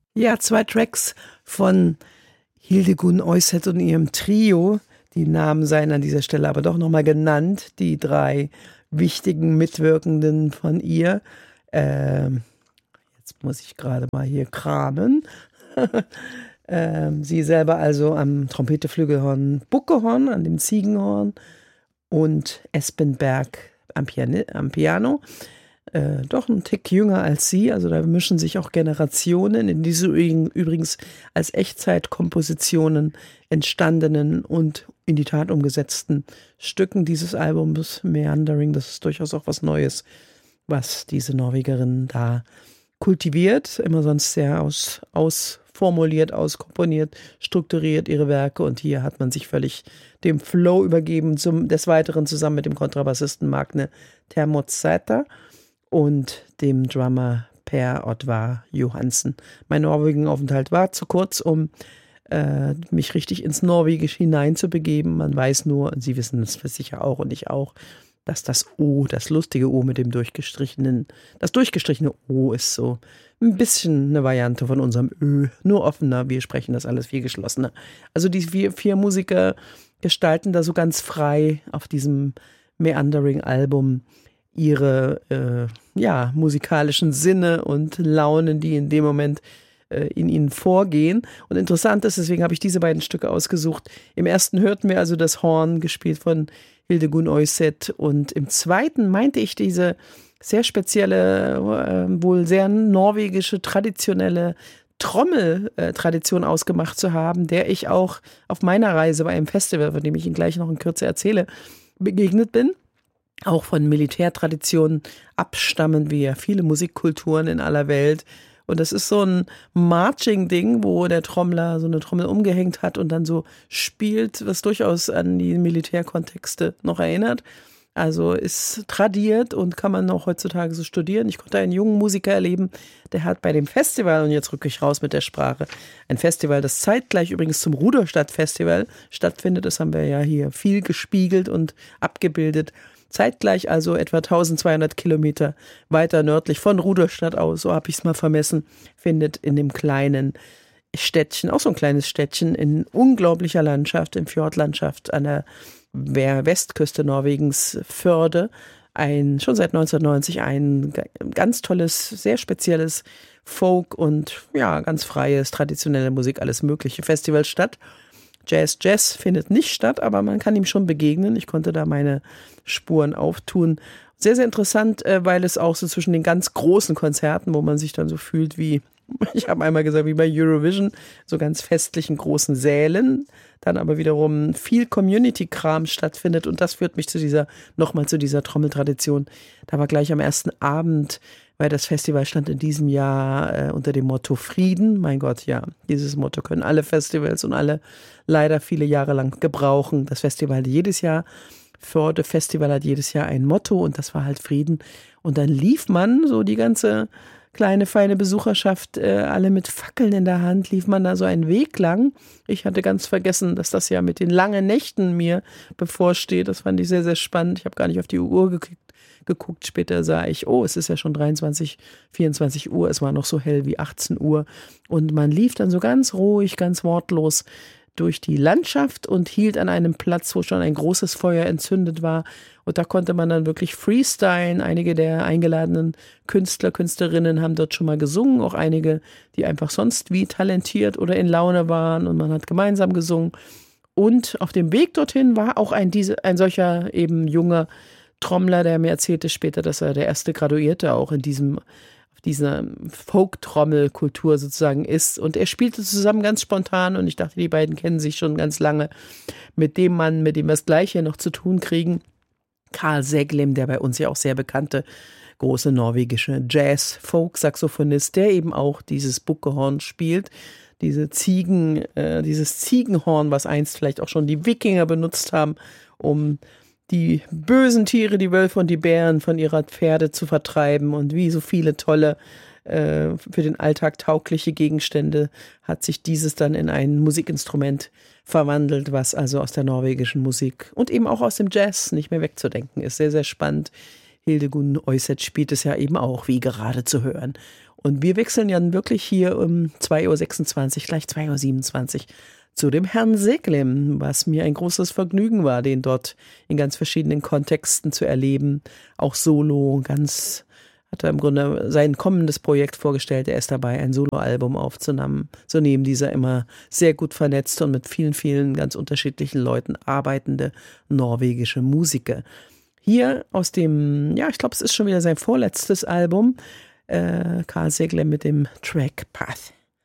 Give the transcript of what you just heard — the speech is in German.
Ja, 2 Tracks von Hildegunn Euseth und ihrem Trio. Die Namen seien an dieser Stelle aber doch nochmal genannt, die 3 wichtigen Mitwirkenden von ihr. Jetzt muss ich gerade mal hier kramen. Sie selber also am Trompete, Flügelhorn, Buckhorn, an dem Ziegenhorn und Espenberg am Piano. Doch ein Tick jünger als sie, also da mischen sich auch Generationen in diese übrigens als Echtzeitkompositionen entstandenen und in die Tat umgesetzten Stücken dieses Albums Meandering. Das ist durchaus auch was Neues, was diese Norwegerin da kultiviert, immer sonst sehr ausformuliert, auskomponiert, strukturiert ihre Werke, und hier hat man sich völlig dem Flow übergeben, des Weiteren zusammen mit dem Kontrabassisten Magne Termotsæter und dem Drummer Per Oddvar Johansen. Mein Norwegen-Aufenthalt war zu kurz, um mich richtig ins Norwegisch hineinzubegeben. Man weiß nur, und Sie wissen es sicher auch und ich auch, dass das O, das lustige O mit dem das durchgestrichene O ist so ein bisschen eine Variante von unserem Ö, nur offener. Wir sprechen das alles viel geschlossener. Also die vier Musiker gestalten da so ganz frei auf diesem Meandering-Album ihre musikalischen Sinne und Launen, die in dem Moment in ihnen vorgehen. Und interessant ist, deswegen habe ich diese beiden Stücke ausgesucht. Im ersten hörten wir also das Horn, gespielt von Hildegunn Euseth, und im zweiten meinte ich diese sehr spezielle, wohl sehr norwegische, traditionelle Trommeltradition ausgemacht zu haben, der ich auch auf meiner Reise bei einem Festival, von dem ich Ihnen gleich noch in Kürze erzähle, begegnet bin. Auch von Militärtraditionen abstammen wie ja viele Musikkulturen in aller Welt. Und das ist so ein Marching-Ding, wo der Trommler so eine Trommel umgehängt hat und dann so spielt, was durchaus an die Militärkontexte noch erinnert. Also ist tradiert und kann man auch heutzutage so studieren. Ich konnte einen jungen Musiker erleben, der hat bei dem Festival, und jetzt rücke ich raus mit der Sprache, ein Festival, das zeitgleich übrigens zum Ruderstadt-Festival stattfindet. Das haben wir ja hier viel gespiegelt und abgebildet. Zeitgleich also etwa 1200 Kilometer weiter nördlich von Ruderstadt aus, so habe ich es mal vermessen, findet in dem kleinen Städtchen, auch so ein kleines Städtchen in unglaublicher Landschaft, in Fjordlandschaft an der Westküste Norwegens, Förde, schon seit 1990 ein ganz tolles, sehr spezielles Folk- und ja, ganz freies, traditionelle Musik, alles mögliche Festival statt. Jazz findet nicht statt, aber man kann ihm schon begegnen. Ich konnte da meine Spuren auftun. Sehr, sehr interessant, weil es auch so zwischen den ganz großen Konzerten, wo man sich dann so fühlt wie, ich habe einmal gesagt, wie bei Eurovision, so ganz festlichen großen Sälen, dann aber wiederum viel Community-Kram stattfindet, und das führt mich nochmal zu dieser Trommeltradition. Da war gleich am ersten Abend, weil das Festival stand in diesem Jahr unter dem Motto Frieden. Mein Gott, ja, dieses Motto können alle Festivals und alle leider viele Jahre lang gebrauchen. Das Festival hat jedes Jahr ein Motto, und das war halt Frieden. Und dann lief man, so die ganze kleine, feine Besucherschaft, alle mit Fackeln in der Hand, lief man da so einen Weg lang. Ich hatte ganz vergessen, dass das ja mit den langen Nächten mir bevorsteht. Das fand ich sehr, sehr spannend. Ich habe gar nicht auf die Uhr geguckt. Später sah ich, oh, es ist ja schon 23, 24 Uhr. Es war noch so hell wie 18 Uhr. Und man lief dann so ganz ruhig, ganz wortlos durch die Landschaft und hielt an einem Platz, wo schon ein großes Feuer entzündet war. Und da konnte man dann wirklich freestylen. Einige der eingeladenen Künstler, Künstlerinnen haben dort schon mal gesungen. Auch einige, die einfach sonst wie talentiert oder in Laune waren. Und man hat gemeinsam gesungen. Und auf dem Weg dorthin war auch ein solcher eben junger Trommler, der mir erzählte später, dass er der erste Graduierte auch in dieser Folk-Trommel-Kultur sozusagen ist. Und er spielte zusammen ganz spontan, und ich dachte, die beiden kennen sich schon ganz lange, mit dem Mann, mit dem wir das Gleiche noch zu tun kriegen. Carl Seglem, der bei uns ja auch sehr bekannte große norwegische Jazz-Folk-Saxophonist, der eben auch dieses Buckhorn spielt. Dieses Ziegenhorn, was einst vielleicht auch schon die Wikinger benutzt haben, um die bösen Tiere, die Wölfe und die Bären von ihrer Pferde zu vertreiben. Und wie so viele tolle, für den Alltag taugliche Gegenstände hat sich dieses dann in ein Musikinstrument verwandelt, was also aus der norwegischen Musik und eben auch aus dem Jazz nicht mehr wegzudenken ist. Sehr, sehr spannend. Hildegunn Euseth spielt es ja eben auch, wie gerade zu hören. Und wir wechseln ja wirklich hier um 2.26 Uhr, gleich 2.27 Uhr zu dem Herrn Seglem, was mir ein großes Vergnügen war, den dort in ganz verschiedenen Kontexten zu erleben. Auch solo, hat er im Grunde sein kommendes Projekt vorgestellt. Er ist dabei, ein Soloalbum aufzunehmen. Dieser immer sehr gut vernetzt und mit vielen, vielen ganz unterschiedlichen Leuten arbeitende norwegische Musiker. Hier aus dem, ich glaube, es ist schon wieder sein vorletztes Album, Karl Seglem mit dem Track Path.